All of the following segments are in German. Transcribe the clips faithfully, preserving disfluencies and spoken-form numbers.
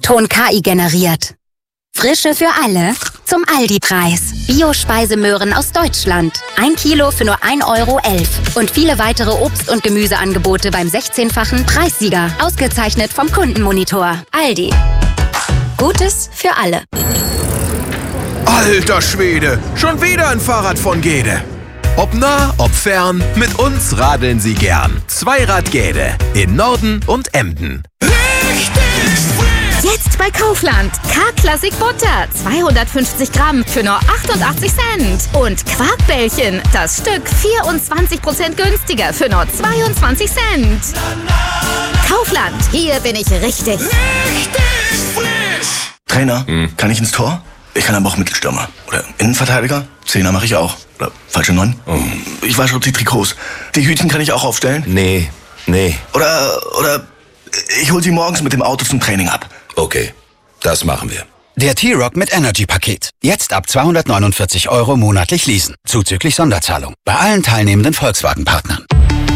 Ton K I generiert. Frische für alle zum Aldi-Preis. Bio-Speisemöhren aus Deutschland. Ein Kilo für nur ein Euro elf. Und viele weitere Obst- und Gemüseangebote beim sechzehnfachen Preissieger. Ausgezeichnet vom Kundenmonitor. Aldi. Gutes für alle. Alter Schwede, schon wieder ein Fahrrad von Gede. Ob nah, ob fern, mit uns radeln Sie gern. Zweirad Gede in Norden und Emden. Richtig frisch! Jetzt bei Kaufland. K-Klassik Butter. zweihundertfünfzig Gramm für nur achtundachtzig Cent. Und Quarkbällchen. Das Stück vierundzwanzig Prozent günstiger für nur zweiundzwanzig Cent. Kaufland. Hier bin ich richtig. Richtig frisch! Trainer, hm. kann ich ins Tor? Ich kann aber auch Mittelstürmer. Oder Innenverteidiger. Zehner mache ich auch. Oder falsche Neun. Oh. Ich wasche die Trikots. Die Hütchen kann ich auch aufstellen. Nee, nee. Oder, oder ich hol sie morgens mit dem Auto zum Training ab. Okay, das machen wir. Der T-Rock mit Energy-Paket. Jetzt ab zweihundertneunundvierzig Euro monatlich leasen. Zuzüglich Sonderzahlung. Bei allen teilnehmenden Volkswagen-Partnern.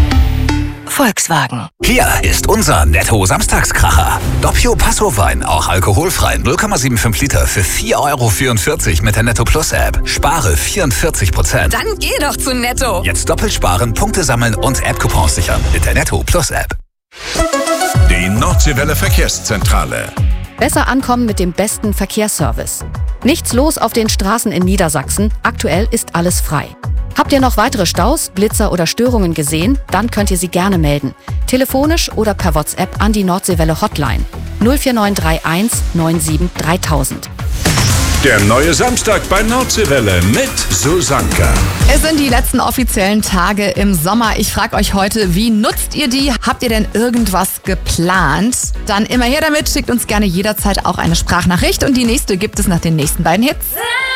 Volkswagen. Hier ist unser Netto-Samstagskracher. Doppio Passo-Wein, auch alkoholfrei, null Komma fünfundsiebzig Liter für vier Euro vierundvierzig mit der Netto Plus App. Spare vierundvierzig Prozent. Dann geh doch zu Netto. Jetzt doppelt sparen, Punkte sammeln und App-Coupons sichern mit der Netto Plus App. Die Nordseewelle Verkehrszentrale. Besser ankommen mit dem besten Verkehrsservice. Nichts los auf den Straßen in Niedersachsen. Aktuell ist alles frei. Habt ihr noch weitere Staus, Blitzer oder Störungen gesehen? Dann könnt ihr sie gerne melden. Telefonisch oder per WhatsApp an die Nordseewelle Hotline null vier neun drei eins neun sieben dreitausend. Der neue Samstag bei Nordseewelle mit Susanka. Es sind die letzten offiziellen Tage im Sommer. Ich frage euch heute, wie nutzt ihr die? Habt ihr denn irgendwas geplant? Dann immer her damit, schickt uns gerne jederzeit auch eine Sprachnachricht und die nächste gibt es nach den nächsten beiden Hits.